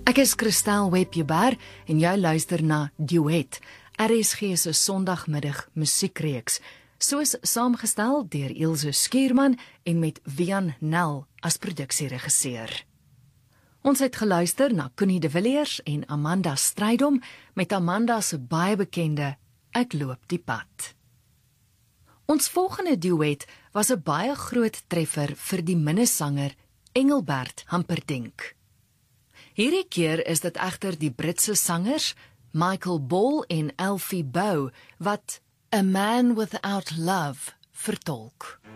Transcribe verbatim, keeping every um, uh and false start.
Ek is Christel Webber en jy luister na Duet, R S G se Sondagmiddag musiekreeks, soos saamgestel deur Ilse Skuurman en met Wian Nel as produksieregisseur. Ons het geluister na Connie de Villiers en Amanda Strydom met Amanda se baie bekende Ek loop die pad. Ons volgende duet was 'n baie groot treffer vir die minnesanger Engelbert Humperdinck. Hierdie keer is dit egter die Britse sangers Michael Ball en Alfie Bow wat A Man Without Love vertolk.